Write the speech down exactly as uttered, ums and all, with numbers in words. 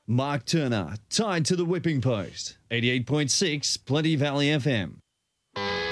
Mark Turner, tied to the whipping post. eighty-eight point six Plenty Valley F M.